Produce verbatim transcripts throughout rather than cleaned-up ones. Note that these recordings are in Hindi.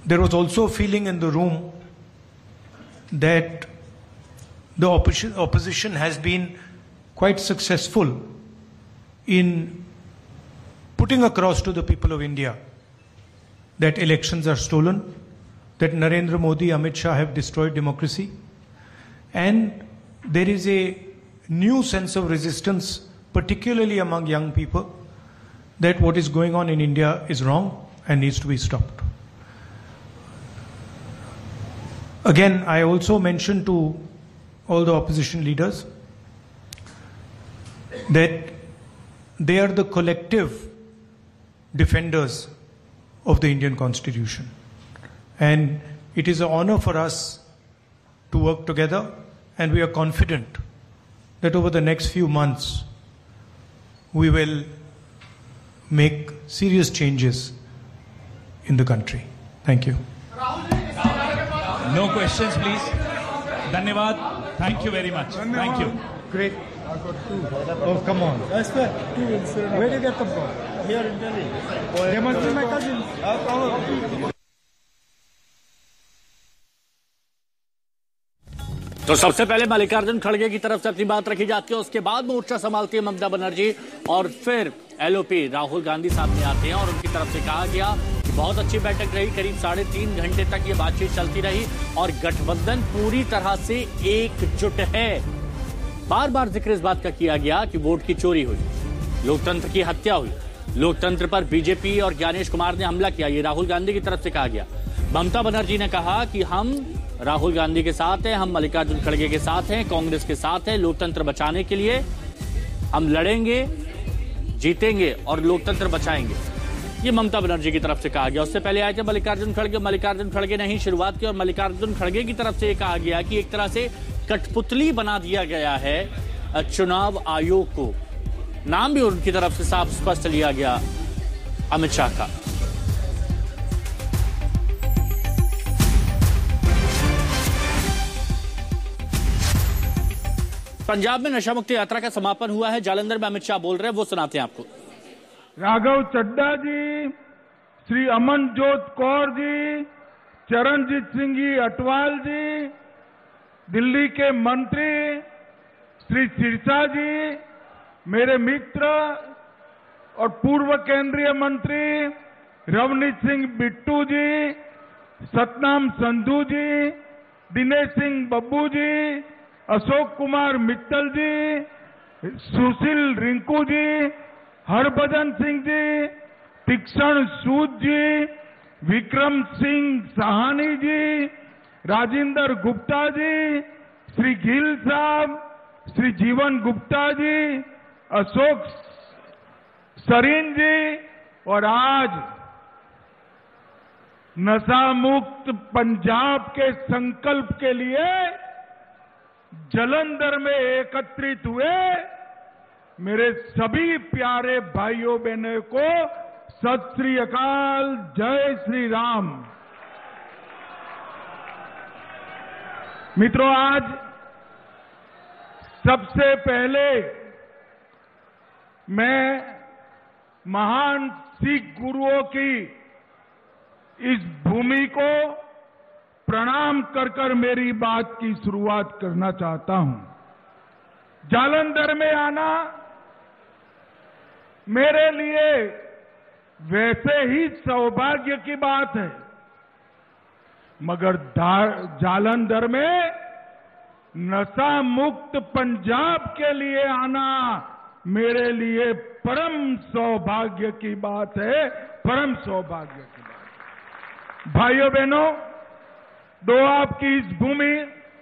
there was also a feeling in the room that the opposition, opposition has been quite successful in putting across to the people of India that elections are stolen, that Narendra Modi, Amit Shah have destroyed democracy, and there is a new sense of resistance, particularly among young people, that what is going on in India is wrong and needs to be stopped. Again, I also mentioned to all the opposition leaders that they are the collective defenders of the Indian Constitution. And it is an honor for us to work together, and we are confident that over the next few months we will make serious changes in the country. Thank you. No questions, please. Dhanyavad. Thank you very much. Thank you. Great. I've got two. Oh, come on. I swear, two in Suriname. Where did you get them from? Here in Delhi. They must be my cousins. Uh, probably. तो सबसे पहले मल्लिकार्जुन खड़गे की तरफ से अपनी बात रखी जाती है, उसके बाद मोर्चा संभालती है ममता बनर्जी, और फिर एलओपी राहुल गांधी सामने आते हैं और उनकी तरफ से कहा गया कि बहुत अच्छी बैठक रही, करीब साढ़े तीन घंटे तक ये बातचीत चलती रही और गठबंधन पूरी तरह से एकजुट है। बार बार जिक्र इस बात का किया गया कि वोट की चोरी हुई, लोकतंत्र की हत्या हुई, लोकतंत्र पर बीजेपी और ज्ञानेश कुमार ने हमला किया, ये राहुल गांधी की तरफ से कहा गया। ममता बनर्जी ने कहा कि हम राहुल गांधी के साथ हैं, हम मल्लिकार्जुन खड़गे के साथ हैं, कांग्रेस के साथ हैं, लोकतंत्र बचाने के लिए हम लड़ेंगे, जीतेंगे और लोकतंत्र बचाएंगे, ये ममता बनर्जी की तरफ से कहा गया। उससे पहले आए थे मल्लिकार्जुन खड़गे, मल्लिकार्जुन खड़गे ने ही शुरुआत की और मल्लिकार्जुन खड़गे की तरफ से कहा गया कि एक तरह से कठपुतली बना दिया गया है चुनाव आयोग को। नाम भी उनकी तरफ से साफ स्पष्ट लिया गया अमित शाह का। पंजाब में नशा मुक्ति यात्रा का समापन हुआ है, जालंधर में अमित शाह बोल रहे हैं, वो सुनाते हैं आपको। राघव चड्ढा जी, श्री अमनजोत कौर जी, चरणजीत सिंह जी अटवाल जी, दिल्ली के मंत्री श्री सिरसा जी, मेरे मित्र और पूर्व केंद्रीय मंत्री रवनीत सिंह बिट्टू जी, सतनाम संधू जी, दिनेश सिंह बब्बू जी, अशोक कुमार मित्तल जी, सुशील रिंकू जी, हरभजन सिंह जी, तीक्षण सूद जी, विक्रम सिंह सहानी जी, राजेंद्र गुप्ता जी, श्री गिल साहब, श्री जीवन गुप्ता जी, अशोक सरीन जी, और आज नशा मुक्त पंजाब के संकल्प के लिए जालंधर में एकत्रित हुए मेरे सभी प्यारे भाइयों बहनों को सत श्री अकाल, जय श्री राम। मित्रों, आज सबसे पहले मैं महान सिख गुरुओं की इस भूमि को प्रणाम कर कर मेरी बात की शुरुआत करना चाहता हूं। जालंधर में आना मेरे लिए वैसे ही सौभाग्य की बात है, मगर जालंधर में नशा मुक्त पंजाब के लिए आना मेरे लिए परम सौभाग्य की बात है, परम सौभाग्य की बात। भाइयों बहनों, दो आपकी इस भूमि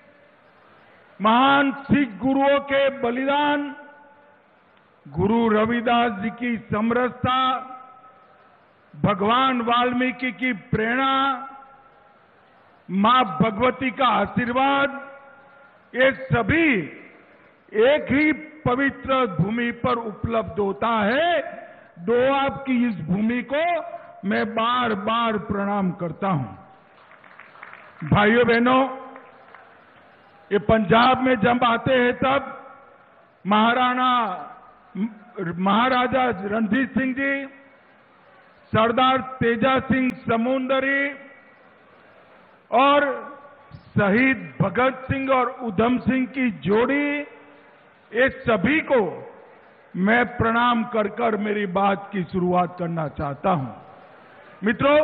महान सिख गुरुओं के बलिदान, गुरु रविदास जी की समरसता, भगवान वाल्मीकि की प्रेरणा, मां भगवती का आशीर्वाद, ये सभी एक ही पवित्र भूमि पर उपलब्ध होता है। दो आपकी इस भूमि को मैं बार बार प्रणाम करता हूं। भाइयों बहनों, ये पंजाब में जब आते हैं तब महाराणा महाराजा रणजीत सिंह जी, सरदार तेजा सिंह समुंदरी, और शहीद भगत सिंह और उधम सिंह की जोड़ी, ये सभी को मैं प्रणाम कर कर मेरी बात की शुरुआत करना चाहता हूं। मित्रों,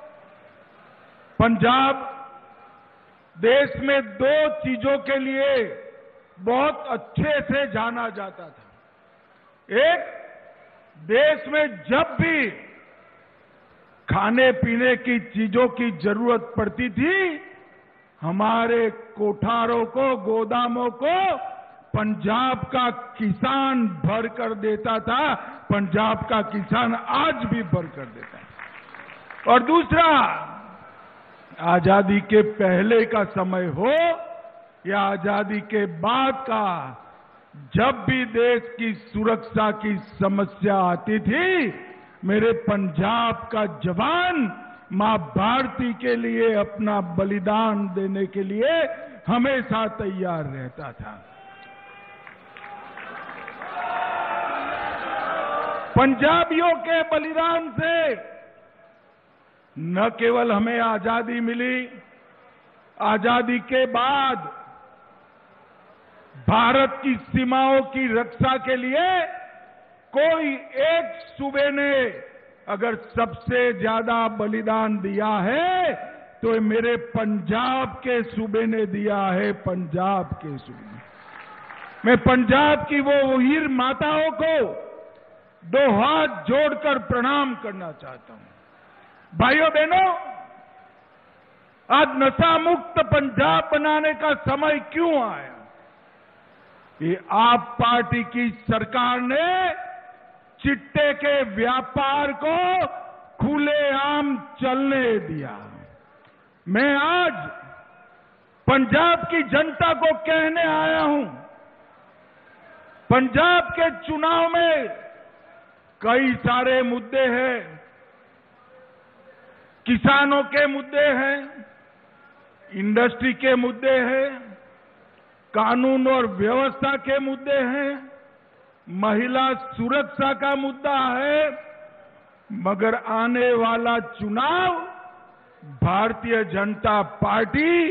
पंजाब देश में दो चीजों के लिए बहुत अच्छे से जाना जाता था। एक, देश में जब भी खाने पीने की चीजों की जरूरत पड़ती थी, हमारे कोठारों को, गोदामों को पंजाब का किसान भर कर देता था। पंजाब का किसान आज भी भर कर देता है। और दूसरा, आजादी के पहले का समय हो या आजादी के बाद का, जब भी देश की सुरक्षा की समस्या आती थी, मेरे पंजाब का जवान मां भारती के लिए अपना बलिदान देने के लिए हमेशा तैयार रहता था। पंजाबियों के बलिदान से न केवल हमें आजादी मिली, आजादी के बाद भारत की सीमाओं की रक्षा के लिए कोई एक सूबे ने अगर सबसे ज्यादा बलिदान दिया है तो ये मेरे पंजाब के सूबे ने दिया है। पंजाब के सूबे ने। मैं पंजाब की वो वीर माताओं को दो हाथ जोड़कर प्रणाम करना चाहता हूं। भाइयों बहनों, आज नशा मुक्त पंजाब बनाने का समय क्यों आया? ये आप पार्टी की सरकार ने चिट्टे के व्यापार को खुलेआम चलने दिया। मैं आज पंजाब की जनता को कहने आया हूं, पंजाब के चुनाव में कई सारे मुद्दे हैं। किसानों के मुद्दे हैं, इंडस्ट्री के मुद्दे हैं, कानून और व्यवस्था के मुद्दे हैं, महिला सुरक्षा का मुद्दा है। मगर आने वाला चुनाव भारतीय जनता पार्टी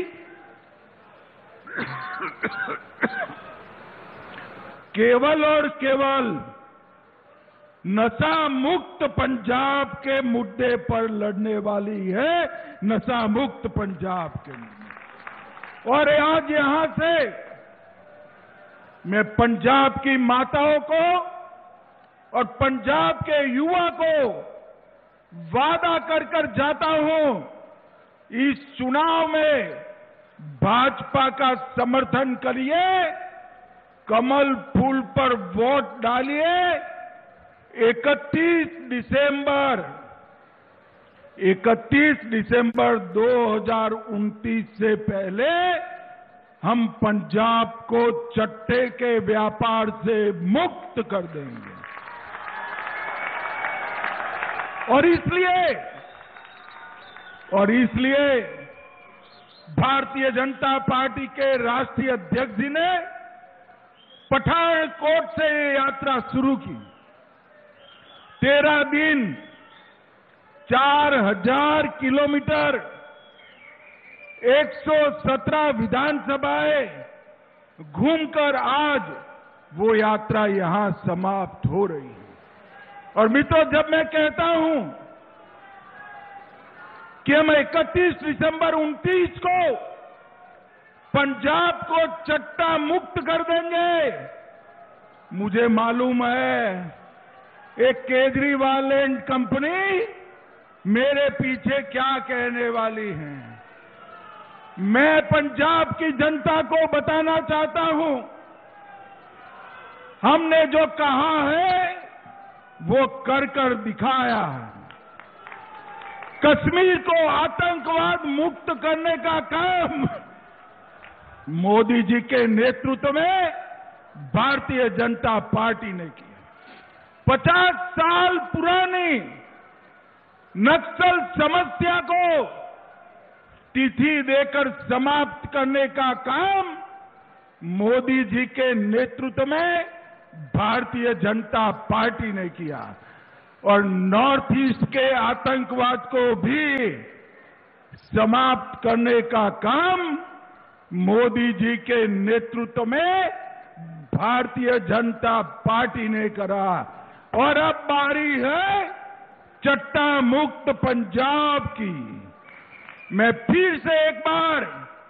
केवल और केवल नशा मुक्त पंजाब के मुद्दे पर लड़ने वाली है। नशा मुक्त पंजाब के मुद्दे। और आज यहां से मैं पंजाब की माताओं को और पंजाब के युवा को वादा कर कर जाता हूं, इस चुनाव में भाजपा का समर्थन करिए, कमल फूल पर वोट डालिए। इकतीस दिसंबर इकतीस दिसंबर दो हज़ार उनतीस से पहले हम पंजाब को चट्टे के व्यापार से मुक्त कर देंगे। और इसलिए और इसलिए भारतीय जनता पार्टी के राष्ट्रीय अध्यक्ष जी ने पठानकोट से ये यात्रा शुरू की। तेरह दिन, चार हजार किलोमीटर, एक सौ सत्रह विधानसभाएं घूमकर आज वो यात्रा यहां समाप्त हो रही है। और मित्रों, जब मैं कहता हूं कि हम इकतीस दिसंबर उनतीस को पंजाब को चट्टा मुक्त कर देंगे, मुझे मालूम है एक केजरीवाल एंड कंपनी मेरे पीछे क्या कहने वाली है। मैं पंजाब की जनता को बताना चाहता हूं, हमने जो कहा है वो कर कर दिखाया है। कश्मीर को आतंकवाद मुक्त करने का काम मोदी जी के नेतृत्व में भारतीय जनता पार्टी ने किया। पचास साल पुरानी नक्सल समस्या को तिथि देकर समाप्त करने का काम मोदी जी के नेतृत्व में भारतीय जनता पार्टी ने किया। और नॉर्थ ईस्ट के आतंकवाद को भी समाप्त करने का काम मोदी जी के नेतृत्व में भारतीय जनता पार्टी ने करा। और अब बारी है चट्टा मुक्त पंजाब की। मैं फिर से एक बार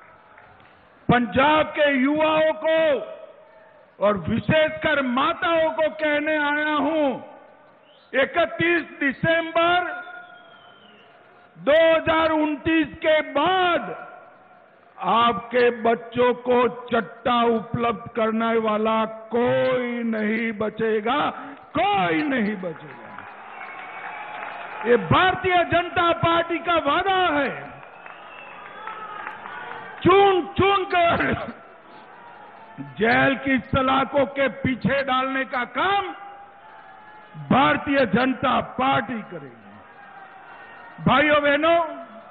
पंजाब के युवाओं को और विशेषकर माताओं को कहने आया हूं, इकतीस दिसंबर दो हज़ार उनतीस के बाद आपके बच्चों को चट्टा उपलब्ध करने वाला कोई नहीं बचेगा, कोई नहीं बचेगा। ये भारतीय जनता पार्टी का वादा है। चुन चुन कर जेल की सलाखों के पीछे डालने का काम भारतीय जनता पार्टी करेगी। भाइयों बहनों,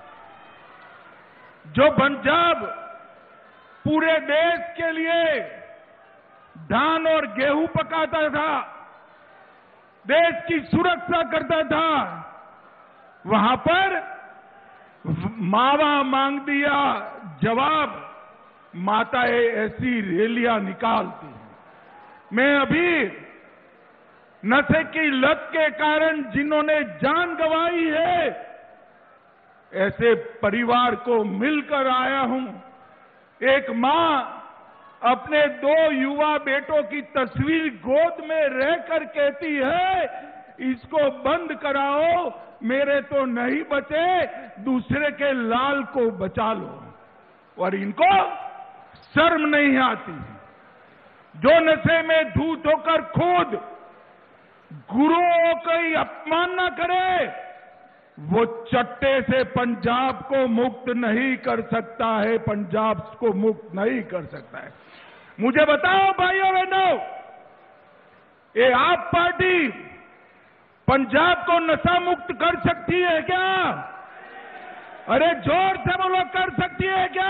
जो पंजाब पूरे देश के लिए धान और गेहूं पकाता था, देश की सुरक्षा करता था, वहां पर मावा मांग दिया जवाब माताएं ऐसी रैलियां निकालती हैं। मैं अभी नशे की लत के कारण जिन्होंने जान गंवाई है, ऐसे परिवार को मिलकर आया हूं। एक मां अपने दो युवा बेटों की तस्वीर गोद में रहकर कहती है, इसको बंद कराओ, मेरे तो नहीं बचे, दूसरे के लाल को बचा लो। और इनको शर्म नहीं आती। जो नशे में धूत होकर खुद गुरुओं की अपमान न करे, वो चट्टे से पंजाब को मुक्त नहीं कर सकता है, पंजाब को मुक्त नहीं कर सकता है। मुझे बताओ भाइयों बहनों, ये आप पार्टी पंजाब को नशा मुक्त कर सकती है क्या? अरे जोर से बोलो, कर सकती है क्या?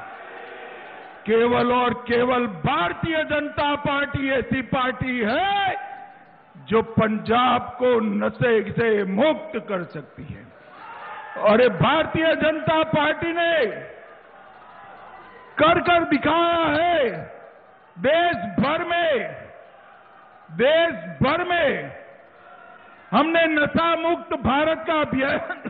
केवल और केवल भारतीय जनता पार्टी ऐसी पार्टी है जो पंजाब को नशे से मुक्त कर सकती है। और ये भारतीय जनता पार्टी ने कर कर दिखाया है। देश भर में देश भर में हमने नशा मुक्त भारत का अभियान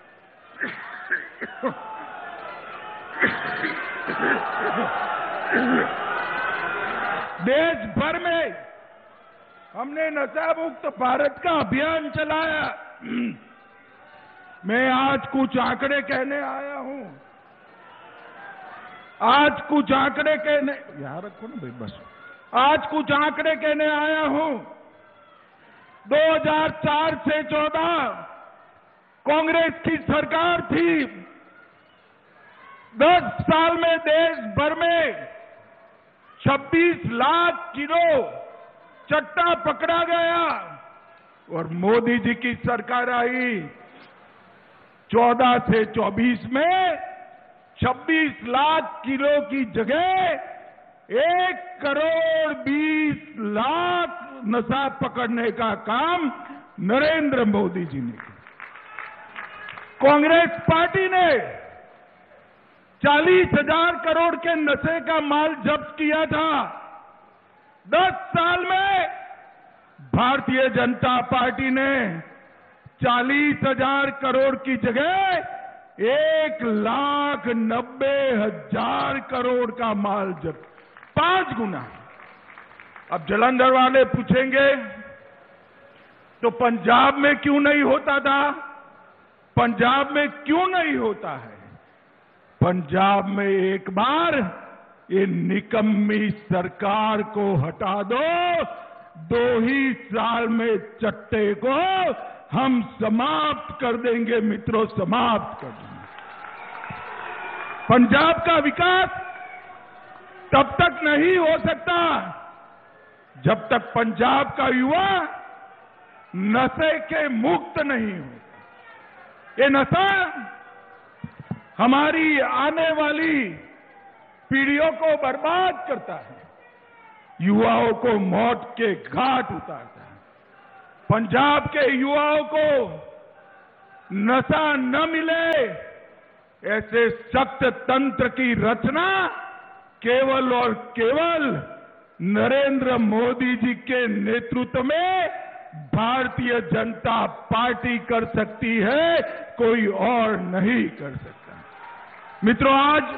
देश भर में हमने नशा मुक्त भारत का अभियान चलाया। मैं आज कुछ आंकड़े कहने आया हूं। आज कुछ आंकड़े कहने यहां रखो ना भाई, बस आज कुछ आंकड़े कहने आया हूं। दो हज़ार चार से चौदह कांग्रेस की सरकार थी। दस साल में देश भर में छब्बीस लाख किलो चट्टा पकड़ा गया। और मोदी जी की सरकार आई चौदह से चौबीस में छब्बीस लाख किलो की जगह एक करोड़ बीस लाख नशा पकड़ने का काम नरेंद्र मोदी जी ने किया। कांग्रेस पार्टी ने चालीस हजार करोड़ के नशे का माल जब्त किया था। दस साल में भारतीय जनता पार्टी ने चालीस हजार करोड़ की जगह एक लाख नब्बे हजार करोड़ का माल जब्त, पांच गुना। अब जलंधर वाले पूछेंगे तो पंजाब में क्यों नहीं होता था? पंजाब में क्यों नहीं होता है? पंजाब में एक बार ये निकम्मी सरकार को हटा दो, दो ही साल में चट्टे को हम समाप्त कर देंगे मित्रों, समाप्त कर देंगे। पंजाब का विकास तब तक नहीं हो सकता जब तक पंजाब का युवा नशे के मुक्त नहीं हो। ये नशा हमारी आने वाली पीढ़ियों को बर्बाद करता है, युवाओं को मौत के घाट उतारता है। पंजाब के युवाओं को नशा न मिले, ऐसे सख्त तंत्र की रचना केवल और केवल नरेंद्र मोदी जी के नेतृत्व में भारतीय जनता पार्टी कर सकती है, कोई और नहीं कर सकता। मित्रों, आज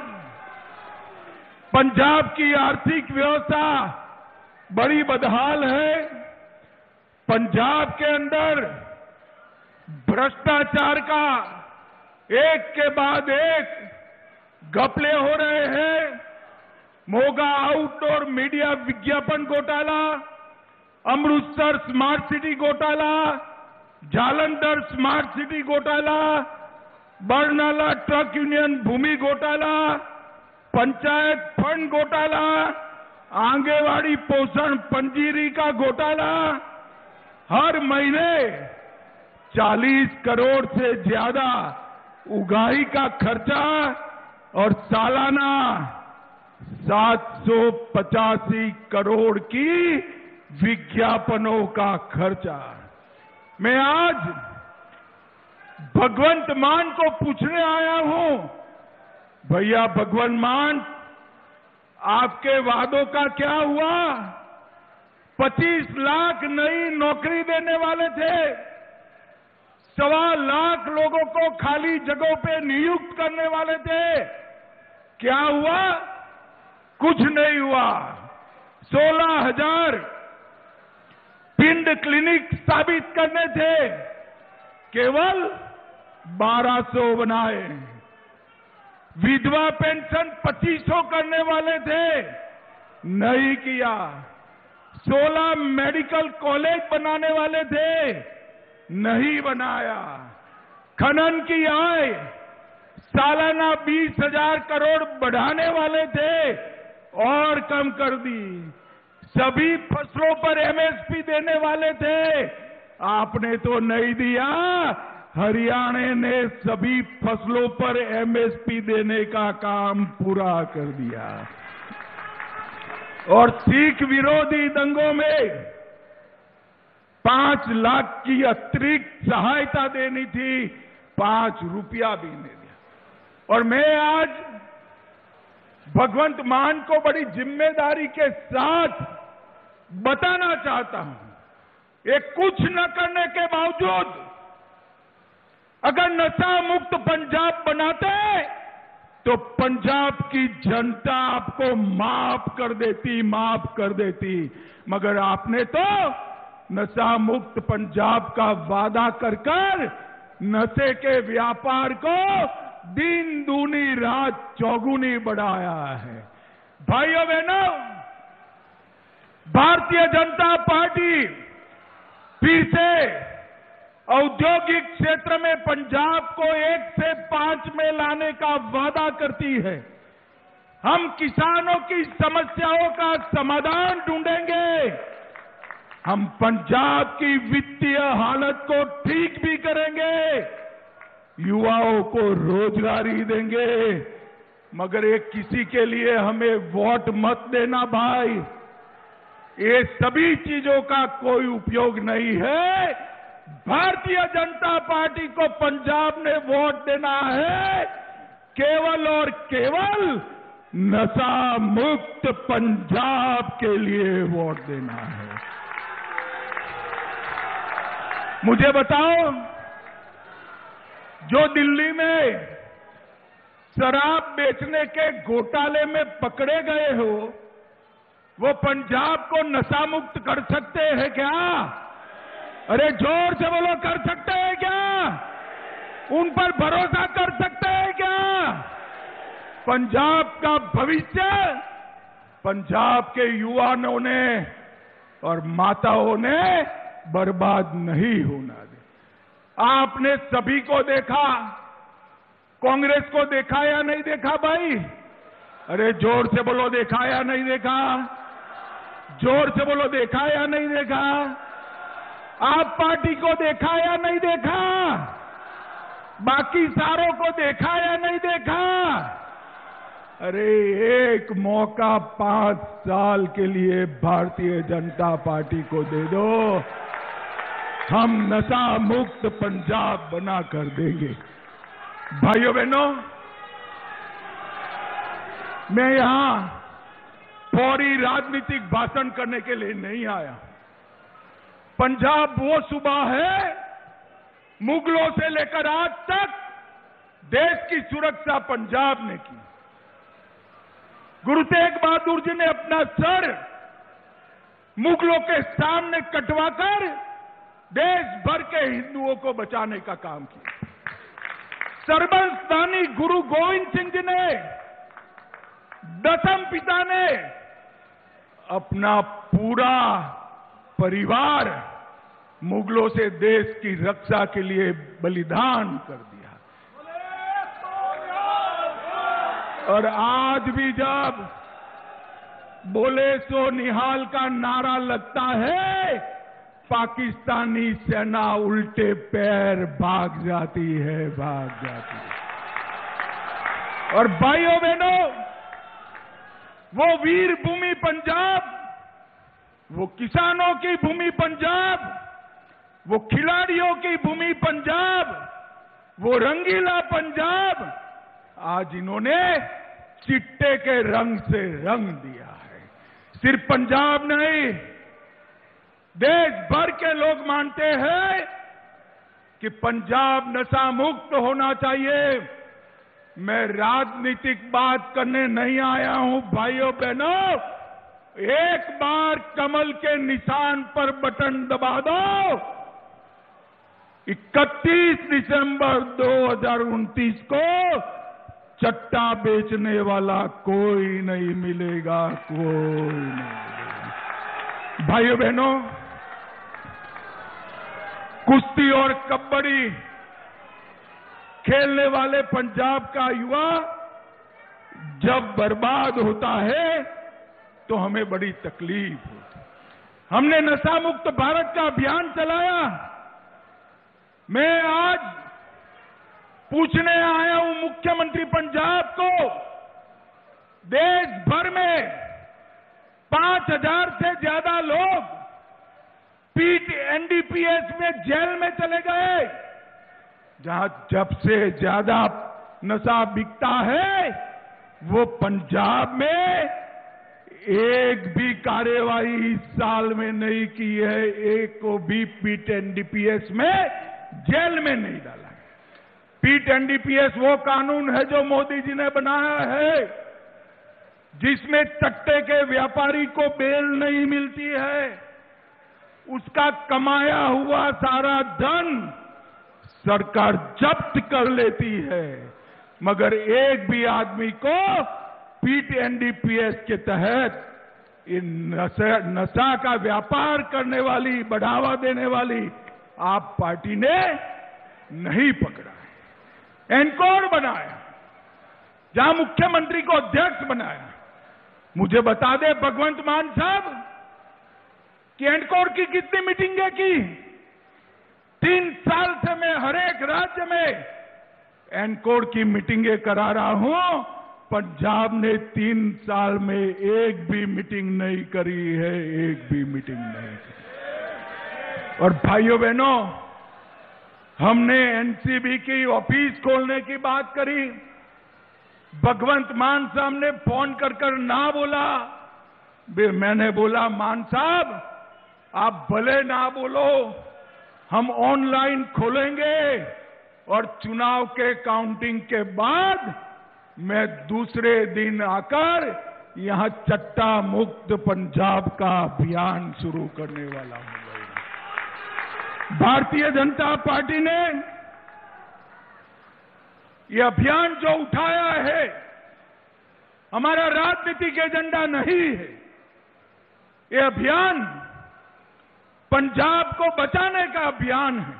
पंजाब की आर्थिक व्यवस्था बड़ी बदहाल है। पंजाब के अंदर भ्रष्टाचार का एक के बाद एक घपले हो रहे हैं। मोगा आउटडोर मीडिया विज्ञापन घोटाला, अमृतसर स्मार्ट सिटी घोटाला, जालंधर स्मार्ट सिटी घोटाला, बरनाला ट्रक यूनियन भूमि घोटाला, पंचायत फंड घोटाला, आंगनवाड़ी पोषण पंजीरी का घोटाला। हर महीने चालीस करोड़ से ज्यादा उगाही का खर्चा और सालाना सात सौ पचासी करोड़ की विज्ञापनों का खर्चा। मैं आज भगवंत मान को पूछने आया हूं, भैया भगवंत मान, आपके वादों का क्या हुआ? पच्चीस लाख नई नौकरी देने वाले थे, सवा लाख लोगों को खाली जगहों पे नियुक्त करने वाले थे, क्या हुआ? कुछ नहीं हुआ। सोलह हजार पिंड क्लिनिक स्थापित करने थे, केवल बारह सौ बनाए। विधवा पेंशन पच्चीस सौ करने वाले थे, नहीं किया। सोलह मेडिकल कॉलेज बनाने वाले थे, नहीं बनाया। खनन की आय सालाना बीस हजार करोड़ बढ़ाने वाले थे और कम कर दी। सभी फसलों पर एमएसपी देने वाले थे, आपने तो नहीं दिया। हरियाणा ने सभी फसलों पर एमएसपी देने का काम पूरा कर दिया। और सिख विरोधी दंगों में पांच लाख की अतिरिक्त सहायता देनी थी, पांच रुपया भी नहीं दिया। और मैं आज भगवंत मान को बड़ी जिम्मेदारी के साथ बताना चाहता हूं, ये कुछ न करने के बावजूद अगर नशा मुक्त पंजाब बनाते तो पंजाब की जनता आपको माफ कर देती, माफ कर देती। मगर आपने तो नशा मुक्त पंजाब का वादा कर कर नशे के व्यापार को दिन दूनी रात चौगुनी बढ़ाया है। भाइयों बहनों, भारतीय जनता पार्टी फिर से औद्योगिक क्षेत्र में पंजाब को एक से पांच में लाने का वादा करती है। हम किसानों की समस्याओं का समाधान ढूंढेंगे। हम पंजाब की वित्तीय हालत को ठीक भी करेंगे, युवाओं को रोजगारी देंगे। मगर ये किसी के लिए हमें वोट मत देना भाई, ये सभी चीजों का कोई उपयोग नहीं है। भारतीय जनता पार्टी को पंजाब में वोट देना है, केवल और केवल नशा मुक्त पंजाब के लिए वोट देना है। मुझे बताओ, जो दिल्ली में शराब बेचने के घोटाले में पकड़े गए हो, वो पंजाब को नशा मुक्त कर सकते हैं क्या? अरे जोर से बोलो, कर सकते हैं क्या? उन पर भरोसा कर सकते हैं क्या? पंजाब का भविष्य पंजाब के युवाओं ने और माताओं ने बर्बाद नहीं होना दे। आपने सभी को देखा, कांग्रेस को देखा या नहीं देखा भाई? अरे जोर से बोलो, देखा या नहीं देखा? जोर से बोलो, देखा या नहीं देखा? आप पार्टी को देखा या नहीं देखा? बाकी सारों को देखा या नहीं देखा? अरे एक मौका पांच साल के लिए भारतीय जनता पार्टी को दे दो, हम नशा मुक्त पंजाब बना कर देंगे। भाइयों बहनों, मैं यहां फौरी राजनीतिक भाषण करने के लिए नहीं आया। पंजाब वो सूबा है, मुगलों से लेकर आज तक देश की सुरक्षा पंजाब ने की। गुरु तेग बहादुर जी ने अपना सर मुगलों के सामने कटवाकर देश भर के हिंदुओं को बचाने का काम किया। सर्वंस्थानी गुरु गोविंद सिंह जी ने, दसम पिता ने अपना पूरा परिवार मुगलों से देश की रक्षा के लिए बलिदान कर दिया। और आज भी जब बोले सो निहाल का नारा लगता है, पाकिस्तानी सेना उल्टे पैर भाग जाती है, भाग जाती है। और भाइयों बहनों, वो वीर भूमि पंजाब, वो किसानों की भूमि पंजाब, वो खिलाड़ियों की भूमि पंजाब, वो रंगीला पंजाब आज इन्होंने चिट्टे के रंग से रंग दिया है। सिर्फ पंजाब नहीं, देश भर के लोग मानते हैं कि पंजाब नशा मुक्त होना चाहिए। मैं राजनीतिक बात करने नहीं आया हूं भाइयों बहनों, एक बार कमल के निशान पर बटन दबा दो। इकतीस दिसंबर दो हज़ार उनतीस को चट्टा बेचने वाला कोई नहीं मिलेगा, कोई नहीं मिलेगा। भाइयों बहनों, कुश्ती और कबड्डी खेलने वाले पंजाब का युवा जब बर्बाद होता है तो हमें बड़ी तकलीफ होती। हमने नशा मुक्त भारत का अभियान चलाया। मैं आज पूछने आया हूं मुख्यमंत्री पंजाब को, देश भर में पांच हजार से ज्यादा लोग पीट एनडीपीएस में जेल में चले गए, जहां जब से ज्यादा नशा बिकता है वो पंजाब में एक भी कार्यवाही इस साल में नहीं की है, एक को भी पीट एनडीपीएस में जेल में नहीं डाला है। पीट एनडीपीएस वो कानून है जो मोदी जी ने बनाया है, जिसमें चट्टे के व्यापारी को बेल नहीं मिलती है, उसका कमाया हुआ सारा धन सरकार जब्त कर लेती है, मगर एक भी आदमी को पीट एनडीपीएस के तहत इन नशा, नशा का व्यापार करने वाली, बढ़ावा देने वाली आप पार्टी ने नहीं पकड़ा है। एनकोर बनाया, जहां मुख्यमंत्री को अध्यक्ष बनाया। मुझे बता दे भगवंत मान साहब कि एनकोर की कितनी मीटिंगें की? तीन साल से मैं हर एक राज्य में एनकोर की मीटिंगें करा रहा हूं। पंजाब ने तीन साल में एक भी मीटिंग नहीं करी है, एक भी मीटिंग नहीं करी। और भाइयों बहनों, हमने एनसीबी की ऑफिस खोलने की बात करी। भगवंत मान साहब ने फोन कर कर ना बोला। मैंने बोला मान साहब आप भले ना बोलो, हम ऑनलाइन खोलेंगे और चुनाव के काउंटिंग के बाद मैं दूसरे दिन आकर यहां चट्टा मुक्त पंजाब का अभियान शुरू करने वाला हूं। भारतीय जनता पार्टी ने ये अभियान जो उठाया है, हमारा राजनीतिक एजेंडा नहीं है। ये अभियान पंजाब को बचाने का अभियान है।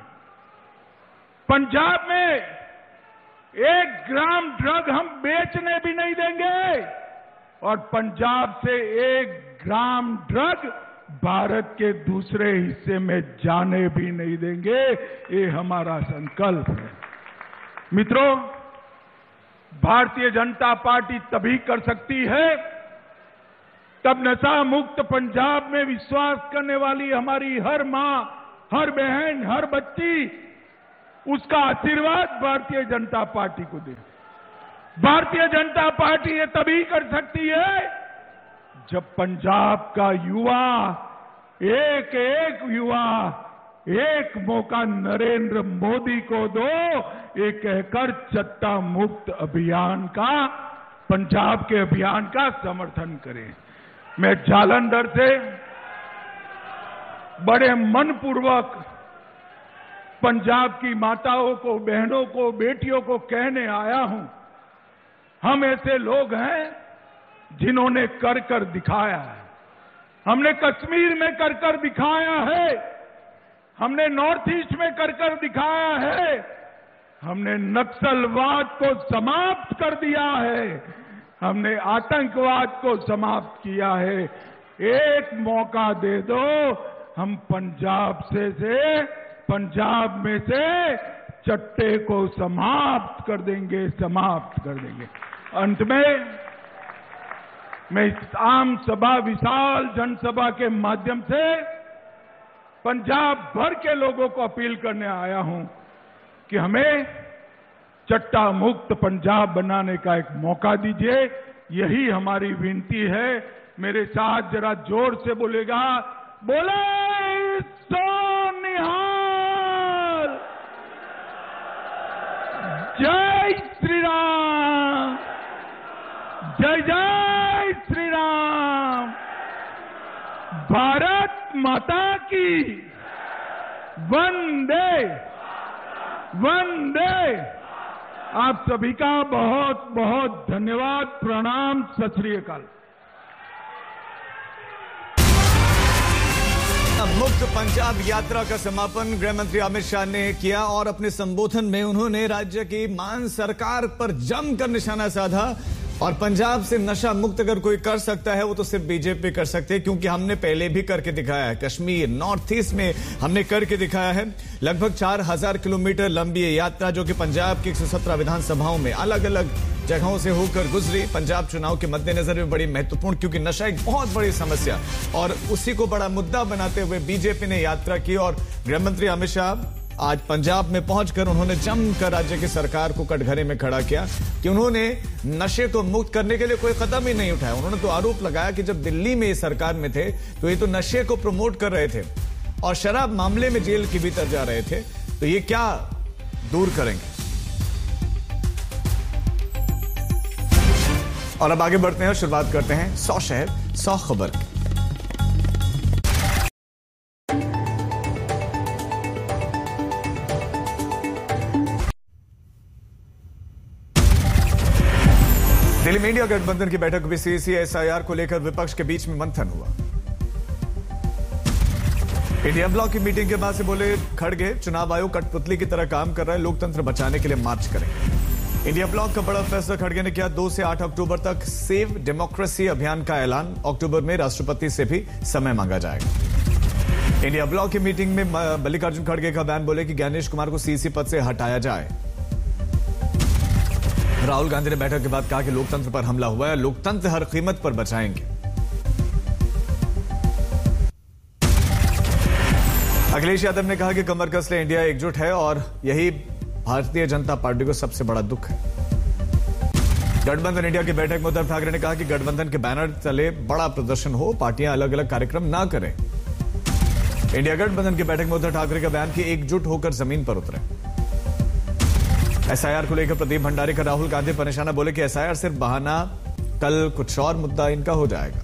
पंजाब में एक ग्राम ड्रग हम बेचने भी नहीं देंगे और पंजाब से एक ग्राम ड्रग भारत के दूसरे हिस्से में जाने भी नहीं देंगे। ये हमारा संकल्प है। मित्रों, भारतीय जनता पार्टी तभी कर सकती है तब नशा मुक्त पंजाब में विश्वास करने वाली हमारी हर मां, हर बहन, हर बच्ची उसका आशीर्वाद भारतीय जनता पार्टी को दे। भारतीय जनता पार्टी ये तभी कर सकती है जब पंजाब का युवा, एक एक युवा एक मौका नरेंद्र मोदी को दो, ये कहकर चट्टा मुक्त अभियान का, पंजाब के अभियान का समर्थन करें। मैं जालंधर से बड़े मनपूर्वक पंजाब की माताओं को, बहनों को, बेटियों को कहने आया हूं, हम ऐसे लोग हैं जिन्होंने कर कर दिखाया है। हमने कश्मीर में कर कर दिखाया है, हमने नॉर्थ ईस्ट में कर कर दिखाया है, हमने नक्सलवाद को समाप्त कर दिया है, हमने आतंकवाद को समाप्त किया है। एक मौका दे दो, हम पंजाब से से पंजाब में से चट्टे को समाप्त कर देंगे, समाप्त कर देंगे। अंत में मैं इस आम सभा, विशाल जनसभा के माध्यम से पंजाब भर के लोगों को अपील करने आया हूं कि हमें चट्टा मुक्त पंजाब बनाने का एक मौका दीजिए। यही हमारी विनती है। मेरे साथ जरा जोर से बोलेगा, बोले सो निहाल, जय श्री राम, जय जय श्री राम, भारत माता की, वंदे वंदे। आप सभी का बहुत बहुत धन्यवाद, प्रणाम, सत श्री अकाल। मुक्त पंजाब यात्रा का समापन गृह मंत्री अमित शाह ने किया और अपने संबोधन में उन्होंने राज्य की मान सरकार पर जमकर निशाना साधा और पंजाब से नशा मुक्त अगर कोई कर सकता है वो तो सिर्फ बीजेपी कर सकते हैं, क्योंकि हमने पहले भी करके दिखाया है। कश्मीर, नॉर्थ ईस्ट में हमने करके दिखाया है। लगभग चार हजार किलोमीटर लंबी ये यात्रा जो कि पंजाब की एक सौ सत्रह विधानसभाओं में अलग अलग जगहों से होकर गुजरी, पंजाब चुनाव के मद्देनजर भी बड़ी महत्वपूर्ण, क्योंकि नशा एक बहुत बड़ी समस्या और उसी को बड़ा मुद्दा बनाते हुए बीजेपी ने यात्रा की। और गृहमंत्री अमित शाह आज पंजाब में पहुंचकर उन्होंने जमकर राज्य की सरकार को कटघरे में खड़ा किया कि उन्होंने नशे को मुक्त करने के लिए कोई कदम ही नहीं उठाया। उन्होंने तो आरोप लगाया कि जब दिल्ली में इस सरकार में थे तो ये तो नशे को प्रमोट कर रहे थे और शराब मामले में जेल के भीतर जा रहे थे, तो ये क्या दूर करेंगे। और अब आगे बढ़ते हैं, शुरुआत करते हैं सौ शहर सौ खबर की। दिल्ली में इंडिया गठबंधन की बैठक में सीईसी एसआईआर को लेकर विपक्ष के बीच में मंथन हुआ। इंडिया ब्लॉक की मीटिंग के बाद से बोले खड़गे, चुनाव आयोग कठपुतली की तरह काम कर रहा है, लोकतंत्र बचाने के लिए मार्च करेंगे। इंडिया ब्लॉक का बड़ा फैसला, खड़गे ने किया दो से आठ अक्टूबर तक सेव डेमोक्रेसी अभियान का ऐलान। अक्टूबर में राष्ट्रपति से भी समय मांगा जाएगा। इंडिया ब्लॉक की मीटिंग में मल्लिकार्जुन खड़गे का बयान, बोले कि ज्ञानेश कुमार को सीईसी पद से हटाया जाए। राहुल गांधी ने बैठक के बाद कहा कि लोकतंत्र पर हमला हुआ है, लोकतंत्र हर कीमत पर बचाएंगे। अखिलेश यादव ने कहा कि कमर कसले इंडिया एकजुट है और यही भारतीय जनता पार्टी को सबसे बड़ा दुख है। गठबंधन इंडिया की बैठक में उद्धव ठाकरे ने कहा कि गठबंधन के बैनर तले बड़ा प्रदर्शन हो, पार्टियां अलग अलग कार्यक्रम ना करें। इंडिया गठबंधन की बैठक में उद्धव ठाकरे का बयान कि एकजुट होकर जमीन पर उतरे। एसआईआर को लेकर प्रदीप भंडारी का राहुल गांधी पर निशाना, बोले कि एसआईआर सिर्फ बहाना, कल कुछ और मुद्दा इनका हो जाएगा।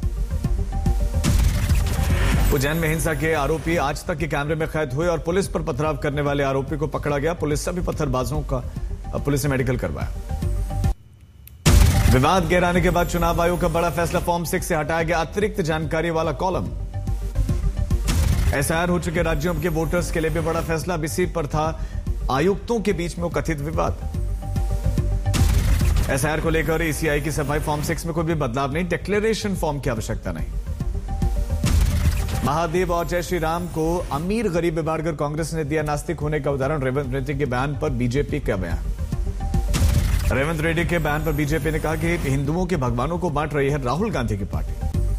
उज्जैन में हिंसा के आरोपी आज तक के कैमरे में कैद हुए और पुलिस पर पथराव करने वाले आरोपी को पकड़ा गया। पुलिस सभी पत्थरबाजों का पुलिस ने मेडिकल करवाया। विवाद गहराने के बाद चुनाव आयोग का बड़ा फैसला, फॉर्म सिक्स से हटाया गया अतिरिक्त जानकारी वाला कॉलम। एसआईआर हो चुके राज्यों के वोटर्स के लिए भी बड़ा फैसला, इसी पर था आयुक्तों के बीच में कथित विवाद। एसआईआर को लेकर ईसीआई की सफाई, फॉर्म सिक्स में कोई भी बदलाव नहीं, डिक्लेरेशन फॉर्म की आवश्यकता नहीं। महादेव और जय श्री राम को अमीर गरीब बिगाड़कर कांग्रेस ने दिया नास्तिक होने का उदाहरण, रेवंत रेड्डी के बयान पर बीजेपी का बयान। रेवंत रेड्डी के बयान पर बीजेपी ने कहा कि हिंदुओं के भगवानों को बांट रही है राहुल गांधी की पार्टी।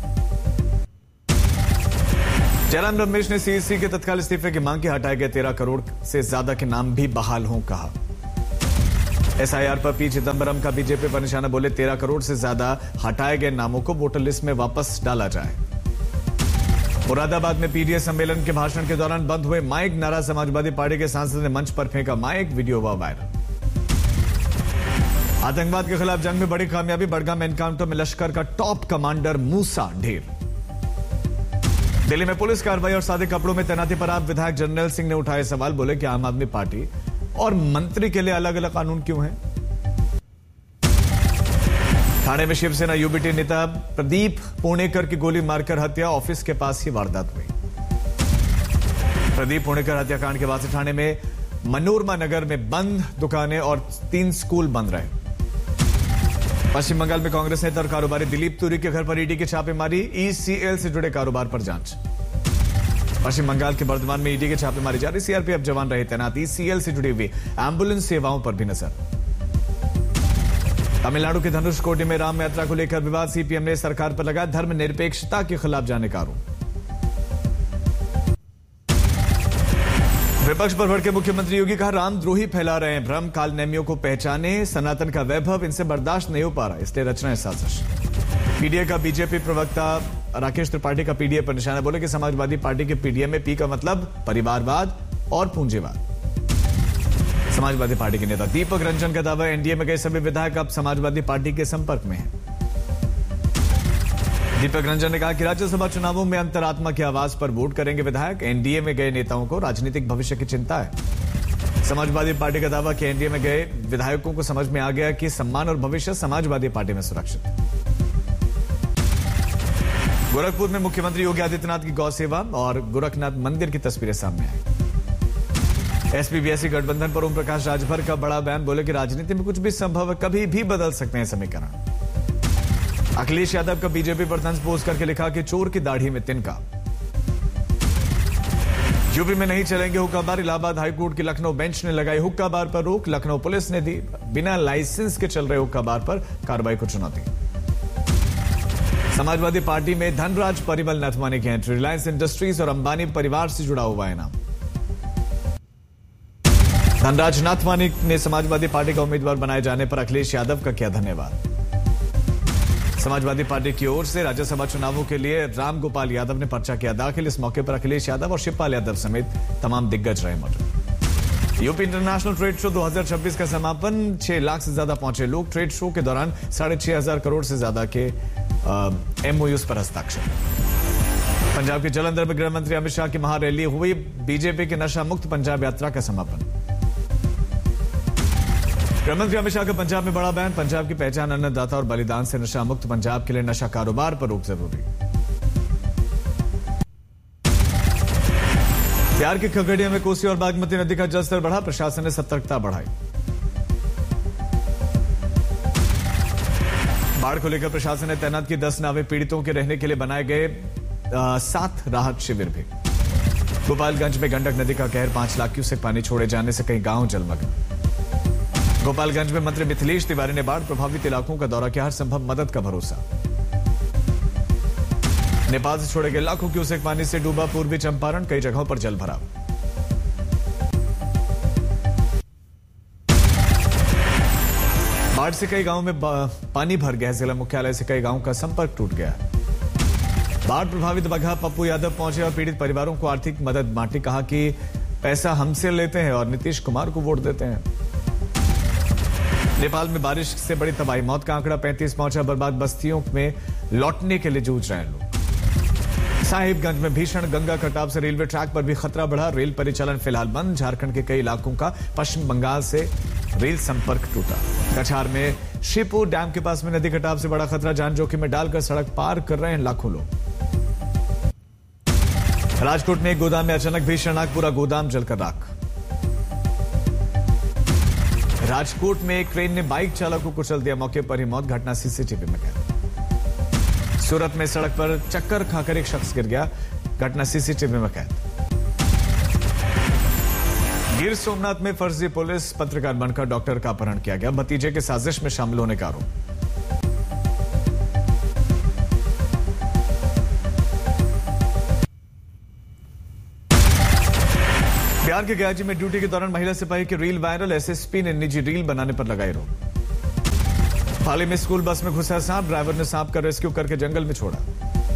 जयराम रमेश ने सीईसी के तत्काल इस्तीफे की मांग की, हटाए गए तेरह करोड़ से ज्यादा के नाम भी बहाल हों, कहा। एसआईआर पर पी चिदंबरम का बीजेपी पर निशाना, बोले तेरह करोड़ से ज्यादा हटाए गए नामों को वोटर लिस्ट में वापस डाला जाए। मुरादाबाद में पीडीए सम्मेलन के भाषण के दौरान बंद हुए माइक, नाराज समाजवादी पार्टी के सांसद ने मंच पर फेंका माइक, वीडियो हुआ वायरल। आतंकवाद के खिलाफ जंग में बड़ी कामयाबी, बड़गाम एनकाउंटर में लश्कर का टॉप कमांडर मूसा ढेर। दिल्ली में पुलिस कार्रवाई और सादे कपड़ों में तैनाती पर आप विधायक जनरल सिंह ने उठाए सवाल, बोले कि आम आदमी पार्टी और मंत्री के लिए अलग अलग कानून क्यों हैं? ठाणे में शिवसेना यूबीटी नेता प्रदीप पुणेकर की गोली मारकर हत्या, ऑफिस के पास ही वारदात हुई। प्रदीप पुणेकर हत्याकांड के बाद से ठाणे में मनोरमा नगर में बंद दुकानें और तीन स्कूल बंद रहे। पश्चिम बंगाल में कांग्रेस नेता और कारोबारी दिलीप तुरी के घर पर ईडी की छापेमारी, ईसीएल से जुड़े कारोबार पर जांच। पश्चिम बंगाल के बर्धमान में ईडी की छापेमारी जारी, सीआरपीएफ जवान रहे तैनात, ईसीएल से जुड़ी हुई एम्बुलेंस सेवाओं पर भी नजर। तमिलनाडु के धनुषकोटी में राम यात्रा को लेकर विवाद, सीपीएम ने सरकार पर लगाया धर्मनिरपेक्षता के खिलाफ जाने का आरोप। विपक्ष पर भड़के मुख्यमंत्री योगी, कहा रामद्रोही फैला रहे हैं भ्रम, काल नेमियों को पहचाने, सनातन का वैभव इनसे बर्दाश्त नहीं हो पा रहा, इसलिए रचना है साजिश। पीडीए का बीजेपी प्रवक्ता राकेश त्रिपाठी का पीडीए पर निशाना, बोले कि समाजवादी पार्टी के पीडीए में पी का मतलब परिवारवाद और पूंजीवाद। समाजवादी पार्टी के नेता दीपक रंजन का दावा, एनडीए में गए सभी विधायक अब समाजवादी पार्टी के संपर्क में हैं। दीपक रंजन ने कहा कि राज्यसभा चुनावों में अंतरात्मा की आवाज पर वोट करेंगे विधायक, एनडीए में गए नेताओं को राजनीतिक भविष्य की चिंता है। समाजवादी पार्टी का दावा कि एनडीए में गए विधायकों को समझ में आ गया कि सम्मान और भविष्य समाजवादी पार्टी में सुरक्षित है। गोरखपुर में मुख्यमंत्री योगी आदित्यनाथ की गौ सेवा और गोरखनाथ मंदिर की तस्वीरें सामने आई। एसपी बीएसपी गठबंधन पर ओम प्रकाश राजभर का बड़ा बयान, बोले कि राजनीति में कुछ भी संभव है, कभी भी बदल सकते हैं समीकरण। अखिलेश यादव का बीजेपी पर तंज पोस्ट करके लिखा कि चोर की दाढ़ी में तिनका। यूपी में नहीं चलेंगे हुक्का बार, इलाहाबाद हाईकोर्ट की लखनऊ बेंच ने लगाई हुक्का बार पर रोक, लखनऊ पुलिस ने दी बिना लाइसेंस के चल रहे हुक्का बार पर कार्रवाई को चुनौती। समाजवादी पार्टी में धनराज परिमल नथवानी की एंट्री, रिलायंस इंडस्ट्रीज और अंबानी परिवार से जुड़ा हुआ है नाम। धनराज नाथवानी ने समाजवादी पार्टी का उम्मीदवार बनाए जाने पर अखिलेश यादव का किया धन्यवाद। समाजवादी पार्टी की ओर से राज्यसभा चुनावों के लिए राम गोपाल यादव ने पर्चा किया दाखिल, इस मौके पर अखिलेश यादव और शिवपाल यादव समेत तमाम दिग्गज रहे मौजूद। यूपी इंटरनेशनल ट्रेड शो दो हज़ार छब्बीस का समापन, छह लाख से ज्यादा पहुंचे लोग, ट्रेड शो के दौरान साढ़े छह हजार करोड़ से ज्यादा के एमओयूज पर हस्ताक्षर। पंजाब के जालंधर में गृह मंत्री अमित शाह की महारैली हुई, बीजेपी के नशा मुक्त पंजाब यात्रा का समापन। गृहमंत्री अमित शाह का पंजाब में बड़ा बयान, पंजाब की पहचान अन्नदाता और बलिदान से नशा मुक्त पंजाब के लिए नशा कारोबार पर रोक जरूरी। बिहार के खगड़िया में कोसी और बागमती नदी का जलस्तर बढ़ा, प्रशासन ने सतर्कता बढ़ाई। बाढ़ को लेकर प्रशासन ने तैनात की दस नावें, पीड़ितों के रहने के लिए बनाए गए सात राहत शिविर भी। गोपालगंज में गंडक नदी का कहर, पांच लाख क्यूसेक पानी छोड़े जाने से कई गांव जलमग्न। गोपालगंज में मंत्री मिथिलेश तिवारी ने बाढ़ प्रभावित इलाकों का दौरा किया, हर संभव मदद का भरोसा। नेपाल से छोड़े गए लाखों क्यूसेक पानी से डूबा पूर्वी चंपारण, कई जगहों पर जल भराव। बाढ़ से कई गांवों में पानी भर गया, जिला मुख्यालय से कई गांवों का संपर्क टूट गया। बाढ़ प्रभावित बगहा पप्पू यादव पहुंचे और पीड़ित परिवारों को आर्थिक मदद बांटी, कहा कि पैसा हमसे लेते हैं और नीतीश कुमार को वोट देते हैं। नेपाल में बारिश से बड़ी तबाही, मौत का आंकड़ा पैंतीस पहुंचा, बर्बाद बस्तियों में लौटने के लिए जूझ रहे हैं लोग। साहिबगंज में भीषण गंगा कटाव से रेलवे ट्रैक पर भी खतरा बढ़ा, रेल परिचालन फिलहाल बंद। झारखंड के कई इलाकों का पश्चिम बंगाल से रेल संपर्क टूटा। कछार में शिवपुर डैम के पास में नदी कटाव से बड़ा खतरा, जान जोखिम में डालकर सड़क पार कर रहे हैं लाखों लोग। राजकोट में एक गोदाम में अचानक भीषण आग, पूरा गोदाम जलकर राख। राजकोट में एक ट्रेन ने बाइक चालक को कुचल दिया, मौके पर ही मौत, घटना सीसीटीवी में कैद। सूरत में सड़क पर चक्कर खाकर एक शख्स गिर गया, घटना सीसीटीवी में कैद। गिर सोमनाथ में फर्जी पुलिस पत्रकार बनकर डॉक्टर का अपहरण किया गया, भतीजे के साजिश में शामिल होने का आरोप। बिहार के गयाजी में ड्यूटी के दौरान महिला सिपाही की रील वायरल, एसएसपी ने निजी रील बनाने पर लगाई रोक। पाली में स्कूल बस में घुसा सांप, ड्राइवर ने सांप का रेस्क्यू करके जंगल में छोड़ा।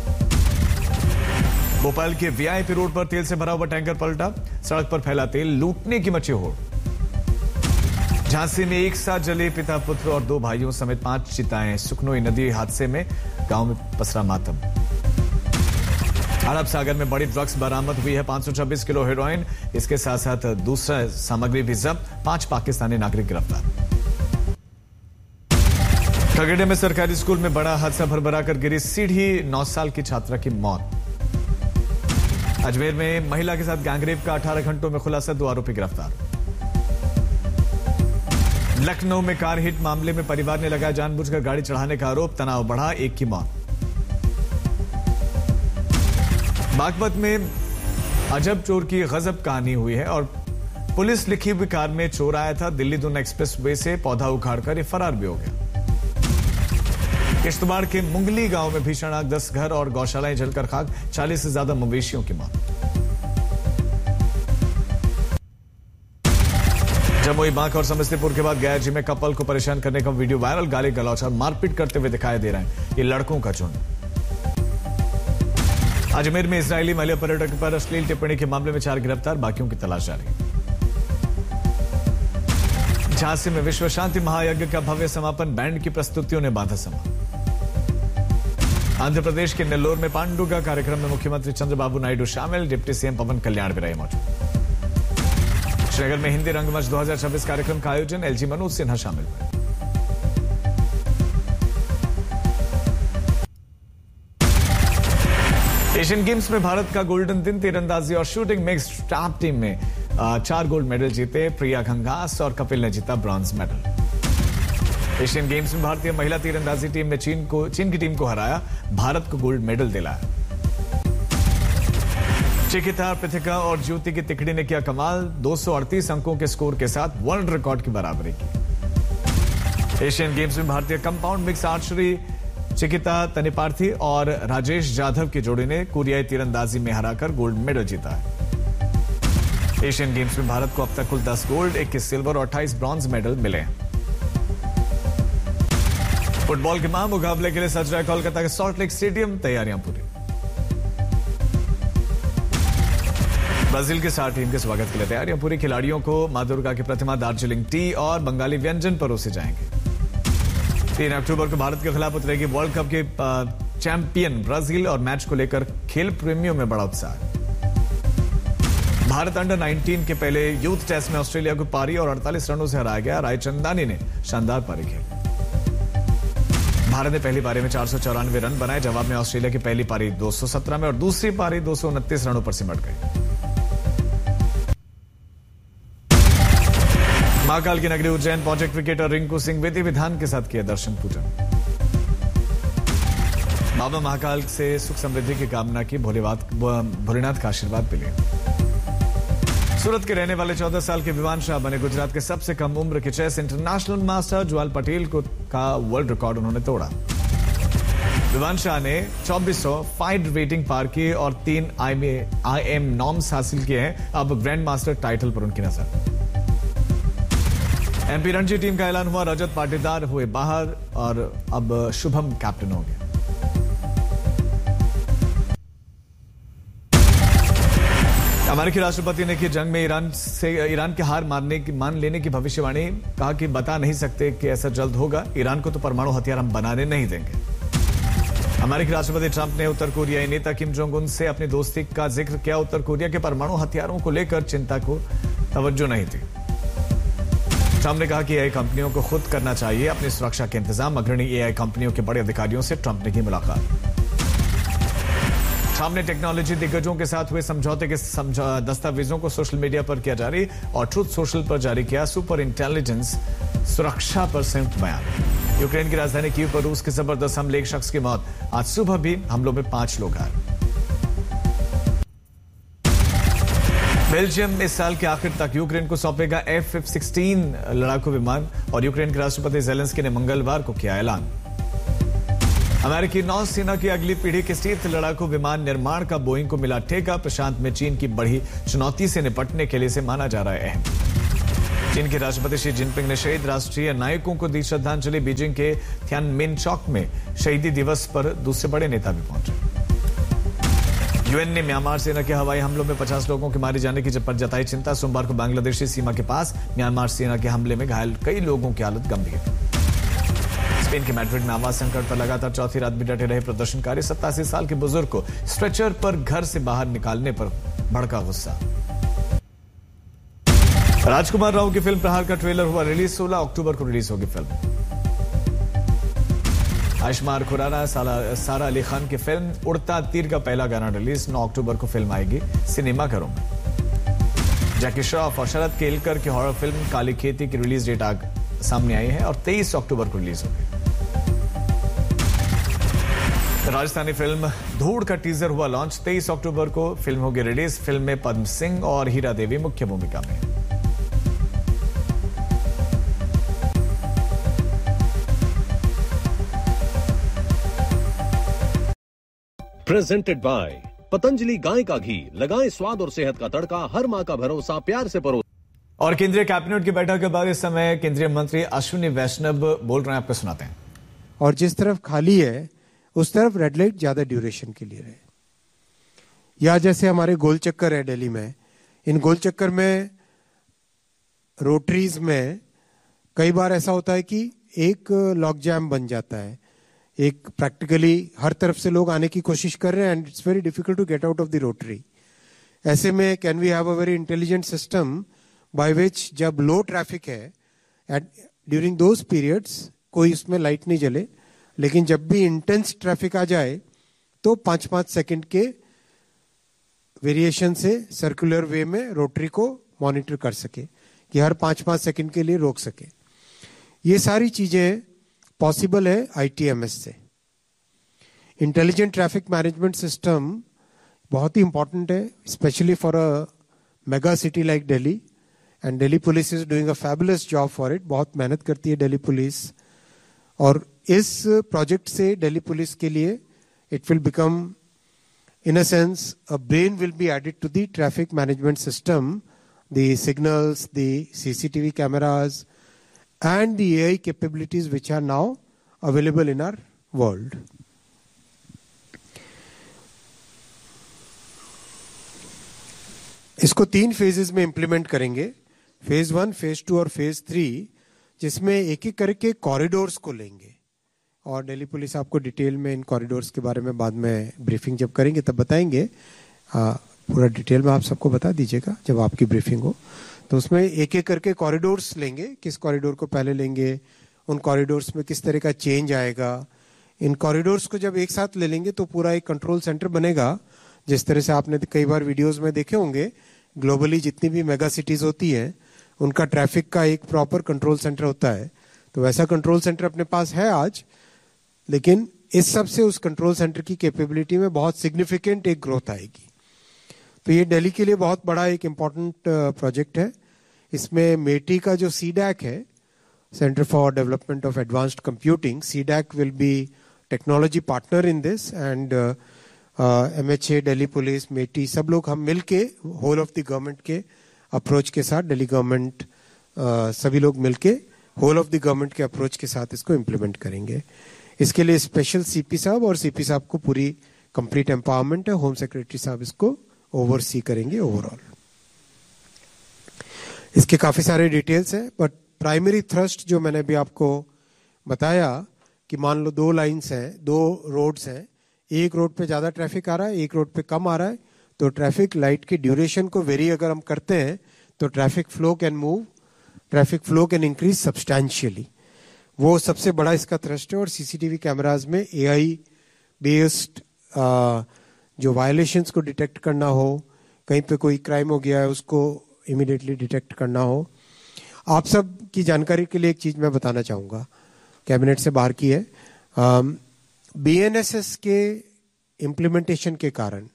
भोपाल के वीआईपी रोड पर तेल से भरा हुआ टैंकर पलटा, सड़क पर फैला तेल, लूटने की मची होड़। झांसी में एक साथ जले पिता पुत्र और दो भाइयों समेत पांच चिताएं, सुखनोई नदी हादसे में गांव में पसरा मातम। अरब सागर में बड़ी ड्रग्स बरामद हुई है, पांच सौ छब्बीस किलो हेरोइन, इसके साथ साथ दूसरा सामग्री भी जब्त, पांच पाकिस्तानी नागरिक गिरफ्तार। खगड़िया में सरकारी स्कूल में बड़ा हादसा, भरभरा कर गिरी सीढ़ी, नौ साल की छात्रा की मौत। अजमेर में महिला के साथ गैंगरेप का अठारह घंटों में खुलासा, दो आरोपी गिरफ्तार। लखनऊ में कार हिट मामले में परिवार ने लगाया जानबूझकर गाड़ी चढ़ाने का आरोप, तनाव बढ़ा, एक की मौत। बागपत में अजब चोर की गजब कहानी हुई है और पुलिस लिखी हुई कार में चोर आया था, दिल्ली दून एक्सप्रेस वे से पौधा उखाड़कर ये फरार भी हो गया। किश्तवाड़ के मुंगली गांव में भीषण आग, दस घर और गौशालाएं जलकर खाक, चालीस से ज्यादा मवेशियों की मौत। जमुई, बांका और समस्तीपुर के बाद गया जी में कपल को परेशान करने का वीडियो वायरल, गाली गलौच और मारपीट करते हुए दिखाई दे रहे हैं ये लड़कों का झुंड। अजमेर में इजरायली महिला पर्यटक पर अश्लील टिप्पणी के मामले में चार गिरफ्तार, बाकियों की तलाश जारी। झांसी में विश्व शांति महायज्ञ का भव्य समापन, बैंड की प्रस्तुतियों ने बांधा समा। आंध्र प्रदेश के नेल्लोर में पांडुगा कार्यक्रम में मुख्यमंत्री चंद्रबाबू नायडू शामिल, डिप्टी सीएम पवन कल्याण भी रहे मौजूद। श्रीनगर में हिंदी रंगमंच दो हज़ार छब्बीस कार्यक्रम का आयोजन, एलजी मनोज सिन्हा शामिल हुए। एशियन गेम्स में भारत का गोल्डन दिन, तीरंदाजी और शूटिंग मिक्स टॉप टीम में चार गोल्ड मेडल जीते, प्रिया घंघास और कपिल ने जीता ब्रॉन्ज मेडल। एशियन गेम्स में भारतीय महिला तीरंदाजी टीम ने चीन को चीन की टीम को हराया, भारत को गोल्ड मेडल दिलाया। चिकिता, पृथिका और ज्योति की तिकड़ी ने किया कमाल, दो सौ अड़तीस अंकों के स्कोर के साथ वर्ल्ड रिकॉर्ड की बराबरी की। एशियन गेम्स में भारतीय कंपाउंड मिक्स आर्चरी चिकिता तनिपार्थी और राजेश जाधव की जोड़ी ने कोरियाई तीरंदाजी में हराकर गोल्ड मेडल जीता है। एशियन गेम्स में भारत को अब तक कुल दस गोल्ड, इक्कीस सिल्वर और अट्ठाईस ब्रॉन्ज मेडल मिले हैं। फुटबॉल के महामुकाबले के लिए सज रहा है कोलकाता के सॉल्ट लेक स्टेडियम, तैयारियां पूरी। ब्राजील के साथ टीम के स्वागत के लिए तैयारियां पूरी, खिलाड़ियों को मां दुर्गा की प्रतिमा, दार्जिलिंग टी और बंगाली व्यंजन परोसे जाएंगे। तीन अक्टूबर को भारत के खिलाफ उतरेगी वर्ल्ड कप के चैंपियन ब्राजील और मैच को लेकर खेल प्रेमियों में बड़ा उत्साह। भारत अंडर उन्नीस के पहले यूथ टेस्ट में ऑस्ट्रेलिया को पारी और अड़तालीस रनों से हराया गया, रायचंदानी ने शानदार पारी खेली। भारत ने पहली पारी में चार सौ चौरानवे रन बनाए, जवाब में ऑस्ट्रेलिया की पहली पारी दो सौ सत्रह में और दूसरी पारी दो सौ उनतीस रनों पर सिमट गई। महाकाल की नगरी उज्जैन पहुंचे क्रिकेटर रिंकू सिंह, विधि विधान के साथ किया दर्शन पूजन। बाबा महाकाल से सुख समृद्धि की कामना की, भोलेनाथ का आशीर्वाद मिले। सूरत के रहने वाले चौदह साल के विवान शाह बने गुजरात के सबसे कम उम्र के chess international master. Jwal Patel को का वर्ल्ड रिकॉर्ड उन्होंने तोड़ा। विवान शाह ने चौबीस सौ फाइट रेटिंग पार की और तीन आई एम नॉर्म्स हासिल किए हैं। अब ग्रैंड मास्टर टाइटल पर उनकी नजर। एमपी रणजी टीम का ऐलान हुआ, रजत पाटीदार हुए बाहर और अब शुभम कैप्टन हो गए। अमेरिकी राष्ट्रपति ने की जंग में ईरान से ईरान के हार मानने की मान लेने की भविष्यवाणी, कहा कि बता नहीं सकते कि ऐसा जल्द होगा, ईरान को तो परमाणु हथियार हम बनाने नहीं देंगे। अमेरिकी राष्ट्रपति ट्रंप ने उत्तर कोरियाई नेता किम जोंग उन से अपनी दोस्ती का जिक्र किया। उत्तर कोरिया के परमाणु हथियारों को लेकर चिंता को तवज्जो नहीं थी। ट्रंप ने कहा कि एआई कंपनियों को खुद करना चाहिए अपनी सुरक्षा के इंतजाम। अग्रणी एआई कंपनियों के बड़े अधिकारियों से ट्रंप ने की मुलाकात। ट्रंप ने टेक्नोलॉजी दिग्गजों के साथ हुए समझौते के दस्तावेजों को सोशल मीडिया पर किया जारी और ट्रुथ सोशल पर जारी किया सुपर इंटेलिजेंस सुरक्षा पर संयुक्त बयान। यूक्रेन की राजधानी कीव पर रूस के जबरदस्त हमले, एक शख्स की मौत। आज सुबह भी हमलों में पांच लोग घायल। बेल्जियम इस साल के आखिर तक यूक्रेन को सौंपेगा एफ सोलह लड़ाकू विमान और यूक्रेन के राष्ट्रपति जेलेंस्की ने मंगलवार को किया ऐलान। अमेरिकी नौसेना की अगली पीढ़ी के शीत लड़ाकू विमान निर्माण का बोइंग को मिला ठेका। प्रशांत में चीन की बढ़ी चुनौती से निपटने के लिए इसे माना जा रहा है। चीन के राष्ट्रपति शी जिनपिंग ने शहीद राष्ट्रीय नायकों को दी श्रद्धांजलि। बीजिंग के थियानमेन चौक में शहीदी दिवस पर दूसरे बड़े नेता भी पहुंचे। यूएन ने म्यांमार सेना के हवाई हमलों में पचास लोगों के मारे जाने की पर जताई चिंता। सोमवार को बांग्लादेशी सीमा के पास म्यांमार सेना के हमले में घायल कई लोगों की हालत गंभीर। स्पेन के मैड्रिड में आवास संकट पर लगातार चौथी रात भी डटे रहे प्रदर्शनकारी। सत्तासी साल के बुजुर्ग को स्ट्रेचर पर घर से बाहर निकालने पर भड़का गुस्सा। राजकुमार राव की फिल्म प्रहार का ट्रेलर हुआ रिलीज। सोलह अक्टूबर को रिलीज होगी फिल्म। आयुष्मान खुराना सारा अली खान की फिल्म उड़ता तीर का पहला गाना रिलीज। नौ अक्टूबर को फिल्म आएगी सिनेमाघरों में। जैकी श्रॉफ और शरद केलकर की हॉरर फिल्म काली खेती की रिलीज डेट आग सामने आई है और तेईस अक्टूबर को रिलीज होगी। राजस्थानी फिल्म धूड़ का टीजर हुआ लॉन्च। तेईस अक्टूबर को फिल्म होगी रिलीज। फिल्म में पद्म सिंह और हीरा देवी मुख्य भूमिका में। प्रेजेंटेड बाय पतंजलि गाय का घी। लगाएं स्वाद और सेहत का तड़का। हर मां का भरोसा प्यार से परो। और केंद्रीय कैबिनेट की बैठक के बाद इस समय केंद्रीय मंत्री अश्विनी वैष्णव बोल रहे हैं, आपको सुनाते हैं। और जिस तरफ खाली है उस तरफ रेड लाइट ज्यादा ड्यूरेशन के लिए रहे। या जैसे हमारे गोल चक्कर है दिल्ली में, इन गोल चक्कर में रोटरीज में कई बार ऐसा होता है कि एक लॉक जैम बन जाता है। एक प्रैक्टिकली हर तरफ से लोग आने की कोशिश कर रहे हैं and it's very difficult to get out of the rotary. ऐसे में can we have a very intelligent system by which जब लो ट्रैफिक है एट ड्यूरिंग दोज पीरियड्स कोई उसमें लाइट नहीं जले, लेकिन जब भी इंटेंस ट्रैफिक आ जाए तो पांच पांच सेकंड के वेरिएशन से सर्कुलर वे में रोटरी को मॉनिटर कर सके कि हर पांच पांच सेकंड के लिए रोक सके। ये सारी चीजें पॉसिबल है आईटीएमएस से। इंटेलिजेंट ट्रैफिक मैनेजमेंट सिस्टम बहुत ही इंपॉर्टेंट है, specially for a mega city like Delhi, and Delhi police is doing a fabulous job for it. बहुत मेहनत करती है दिल्ली पुलिस, और इस प्रोजेक्ट से दिल्ली पुलिस के लिए it will become in a sense a brain will be added to the traffic management system, the signals, the CCTV cameras and the A I capabilities which are now available in our world. इसको तीन फेजेस में इंप्लीमेंट करेंगे, फेज वन, फेज टू और फेज थ्री, जिसमें एक एक करके कॉरिडोर्स को लेंगे। और दिल्ली पुलिस आपको डिटेल में इन कॉरिडोर्स के बारे में बाद में ब्रीफिंग जब करेंगे तब बताएंगे। आ, पूरा डिटेल में आप सबको बता दीजिएगा जब आपकी ब्रीफिंग हो। तो उसमें एक एक करके कॉरिडोर्स लेंगे, किस कॉरिडोर को पहले लेंगे, उन कॉरिडोर्स में किस तरह का चेंज आएगा। इन कॉरिडोर्स को जब एक साथ ले लेंगे तो पूरा एक कंट्रोल सेंटर बनेगा। जिस तरह से आपने कई बार वीडियोस में देखे होंगे, ग्लोबली जितनी भी मेगा सिटीज होती हैं उनका ट्रैफिक का एक प्रॉपर कंट्रोल सेंटर होता है। तो वैसा कंट्रोल सेंटर अपने पास है आज, लेकिन इस सब से उस कंट्रोल सेंटर की कैपेबिलिटी में बहुत सिग्निफिकेंट एक ग्रोथ आएगी। तो ये दिल्ली के लिए बहुत बड़ा एक इम्पॉर्टेंट प्रोजेक्ट है। इसमें मेटी का जो सीडैक है, centre for development of advanced computing, CDAC will be technology partner in this, and MHA, Delhi police, मेटी, सब लोग हम मिलके होल ऑफ द गवर्नमेंट के अप्रोच के साथ, दिल्ली गवर्नमेंट uh, सभी लोग मिलके होल ऑफ द गवर्नमेंट के अप्रोच के साथ इसको इम्प्लीमेंट करेंगे। इसके लिए स्पेशल सीपी साहब और सीपी साहब को पूरी कंप्लीट एम्पावरमेंट है। होम सेक्रेटरी साहब इसको ओवरसी करेंगे ओवरऑल। इसके काफी सारे डिटेल्स हैं, बट प्राइमरी थ्रस्ट जो मैंने भी आपको बताया कि मान लो दो लाइंस हैं, दो रोड्स हैं, एक रोड पे ज्यादा ट्रैफिक आ रहा है, एक रोड पे कम आ रहा है, तो ट्रैफिक लाइट की ड्यूरेशन को वेरी अगर हम करते हैं तो traffic flow can move, traffic flow can increase substantially. वो सबसे बड़ा इसका थ्रस्ट है। और सीसीटीवी कैमराज में एआई बेस्ड जो वायलेशंस को डिटेक्ट करना हो, कहीं पे कोई क्राइम हो गया है उसको इमीडिएटली डिटेक्ट करना हो। आप सब की जानकारी के लिए एक चीज मैं बताना चाहूंगा, कैबिनेट से बाहर की है। बीएनएसएस के इम्प्लीमेंटेशन के कारण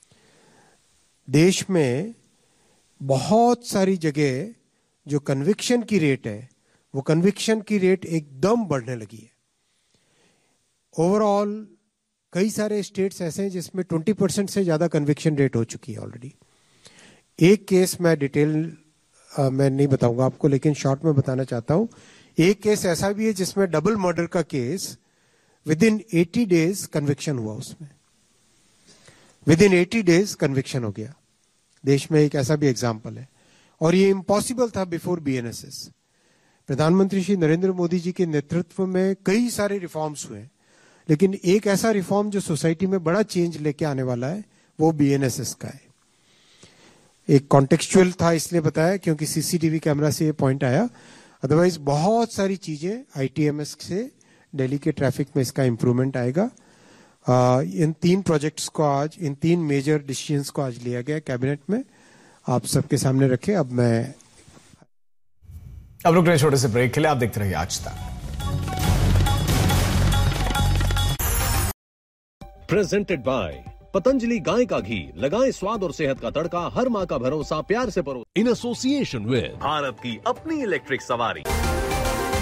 देश में बहुत सारी जगह जो कन्विक्शन की रेट है, वो कन्विक्शन की रेट एकदम बढ़ने लगी है। ओवरऑल कई सारे स्टेट्स ऐसे हैं जिसमें ट्वेंटी परसेंट से ज्यादा कन्विक्शन रेट हो चुकी है ऑलरेडी। एक केस मैं डिटेल आ, मैं नहीं बताऊंगा आपको, लेकिन शॉर्ट में बताना चाहता हूं। एक केस ऐसा भी है जिसमें डबल मर्डर का case with in eighty days conviction हुआ, उसमें with in eighty days conviction हो गया। देश में एक ऐसा भी एग्जाम्पल है, और ये इम्पॉसिबल था बिफोर बीएनएसएस। प्रधानमंत्री श्री नरेंद्र मोदी जी के नेतृत्व में कई सारे रिफॉर्म्स हुए, लेकिन एक ऐसा रिफॉर्म जो सोसाइटी में बड़ा चेंज लेके आने वाला है वो बीएनएसएस का है। एक कॉन्टेक्चुअल था इसलिए बताया क्योंकि सीसीटीवी कैमरा से ये पॉइंट आया, अदरवाइज बहुत सारी चीजें आईटीएमएस से दिल्ली के ट्रैफिक में इसका इंप्रूवमेंट आएगा। आ, इन तीन प्रोजेक्ट्स को आज, इन तीन मेजर डिसीजंस को आज लिया गया कैबिनेट में, आप सबके सामने रखे। अब मैं अब रुक रहे छोटे से ब्रेक के लिए, आप देखते रहिए आज तक। प्रेजेंटेड बाय पतंजलि गाय का घी, लगाएं स्वाद और सेहत का तड़का, हर माँ का भरोसा प्यार से परो। इन एसोसिएशन विद भारत की अपनी इलेक्ट्रिक सवारी।